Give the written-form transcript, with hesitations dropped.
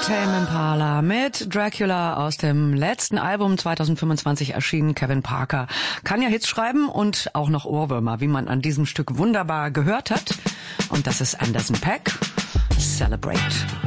Tame Impala mit Dracula aus dem letzten Album 2025 erschienen. Kevin Parker kann ja Hits schreiben und auch noch Ohrwürmer, wie man an diesem Stück wunderbar gehört hat. Und das ist Anderson .Paak. Celebrate.